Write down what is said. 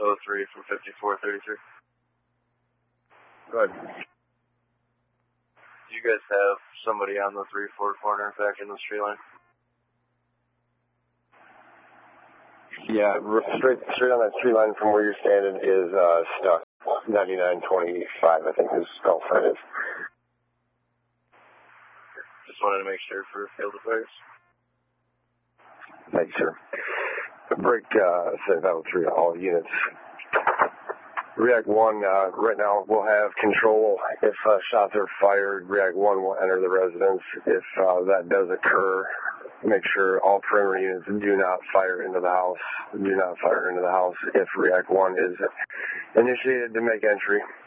03 from 5433. Go ahead. Do you guys have somebody on the 3-4 corner back in the street line? Yeah, straight on that street line from where you're standing is stuck. 9925, I think his call sign is. Just wanted to make sure for field affairs. Thank you, sir. Break, set Battle 3 to all units. React 1, right now we'll have control. If shots are fired, React 1 will enter the residence. If that does occur, make sure all perimeter units do not fire into the house. Do not fire into the house if React 1 is initiated to make entry.